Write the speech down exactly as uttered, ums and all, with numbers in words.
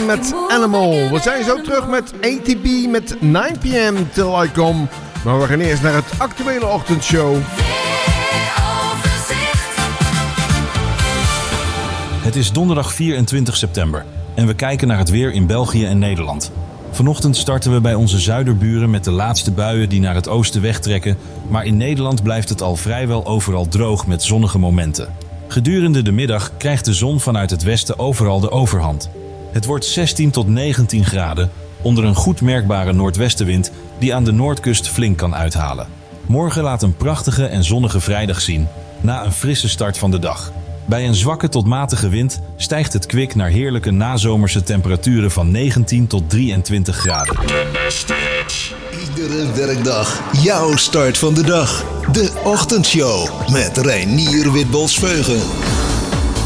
met Animal. We zijn zo terug met A T B met nine p m till I come. Maar we gaan eerst naar het actuele ochtendshow. Het is donderdag vierentwintig september en we kijken naar het weer in België en Nederland. Vanochtend starten we bij onze zuiderburen met de laatste buien die naar het oosten wegtrekken, maar in Nederland blijft het al vrijwel overal droog met zonnige momenten. Gedurende de middag krijgt de zon vanuit het westen overal de overhand. Het wordt zestien tot negentien graden onder een goed merkbare noordwestenwind die aan de noordkust flink kan uithalen. Morgen laat een prachtige en zonnige vrijdag zien, na een frisse start van de dag. Bij een zwakke tot matige wind stijgt het kwik naar heerlijke nazomerse temperaturen van negentien tot drieëntwintig graden. Iedere werkdag jouw start van de dag. De Ochtendshow met Reinier Witbols-Veugen.